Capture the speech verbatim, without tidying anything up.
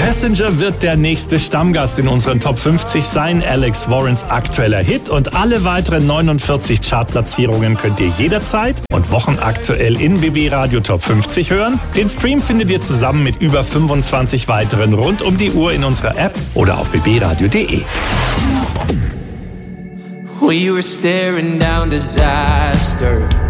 Passenger wird der nächste Stammgast in unseren Top fünfzig sein. Alex Warrens aktueller Hit und alle weiteren neunundvierzig Chartplatzierungen könnt ihr jederzeit und wochenaktuell in B B Radio Top fünfzig hören. Den Stream findet ihr zusammen mit über fünfundzwanzig weiteren rund um die Uhr in unserer App oder auf b b radio punkt d e. We were staring down disaster.